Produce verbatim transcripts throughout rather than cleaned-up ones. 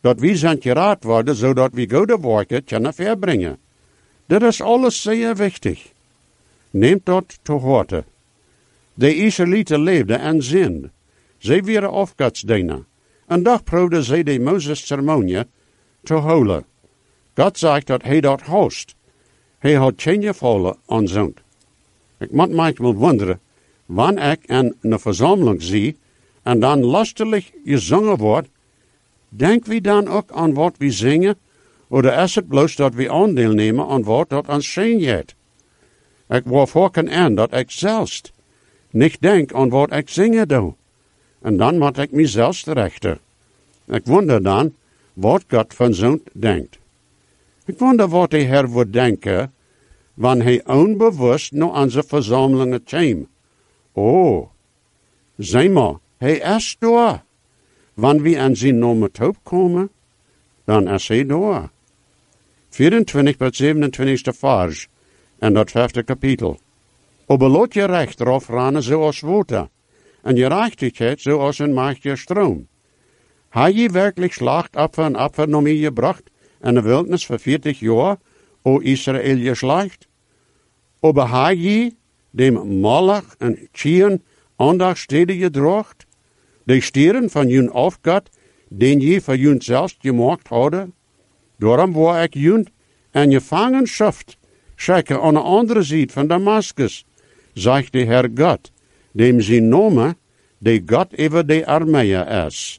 dat we zijn geraad worden, zodat we goede werken kunnen verbrengen. Dat is alles zeer wichtig. Neemt dat te horen. De Israëlieten leefden en zind. Zij waren afgodsdiener. En dag probeerden zij de Mozes-ceremonie te houden. God zegt dat hij dat host. Hij had geen gevallen aan zond. Ik moet mij wel wonderen, wanneer ik in een verzameling zie en dan lastelijk gezongen wordt, denk wie dan ook aan wat we zingen, of is het bloos dat we aandeel nemen aan wat dat aan schijn gaat? Ik wou voorken aan dat ik zelfs niet denk aan wat ik zingen doe. En dan moet ik mezelf rechten. Ik wonder dan wat God van zo'n denkt. Ik wonder wat de Heer wordt denken, wanneer hij onbewust naar onze verzamelingen kwam. Oh, zeg maar, hij is daar. Wanneer we aan zijn naam toe komen, dan is hij daar. vierentwintig tot zevenentwintigste vers, en dat vijfde kapitel. Aber laat je recht erop ranen zoals water, en je rechtigheid zoals een machtige stroom. Heb je werkelijk slachtoffer en offer naar mij gebracht in de wildernis voor veertig jaar, o Israël geslacht? Aber heb je dem Moloch en Chien aandachtsteden gedracht, de stieren van jun afgod, den je voor jun zelfs gemaakt hadden? Daarom waar ik jun en gevangenschap schikken aan de andere zijde van Damascus, zegt de Heer God, dem zijn naam, de God over de armeeën is.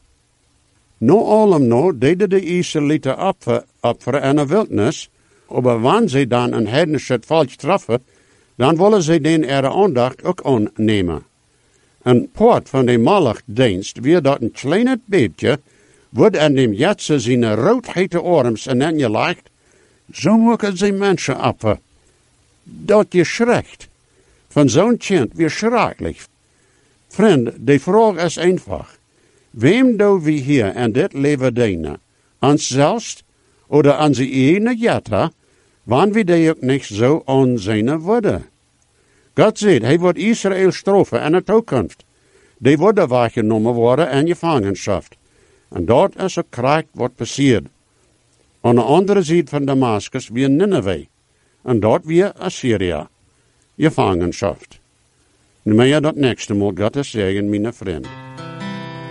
No allem no deden de Israëlieten opfer, opfer in de wildernis, maar wanneer ze dan een heidnische volk treffen, dan willen ze den ihre aandacht ook aannemen. Een poort van de Moloch-dienst, weer dat een kleine beetje, wordt aan dem jetze zijn roodhete arms en en je ligt, zo maken ze mensen opfer. Dat je schrikt. Van zo'n kind weer schrikkelijk. Vriend, de vraag is eenvoudig. Wem doen we hier in dit leven dienen? Ons zelfs, oder aan zijn ene jetta, wanneer we die ook niet zo aanzien worden? God zegt, hij wordt Israël straffen in de toekomst. Die worden weggenomen worden in gevangenschap. En dat is ook correct wat passiert. Aan de andere zijde van Damascus weer Nineveh. En dat weer Assyria. Gevangenschap. Nu maar ja dat nächste Mal, God is zegen, mijn vriend.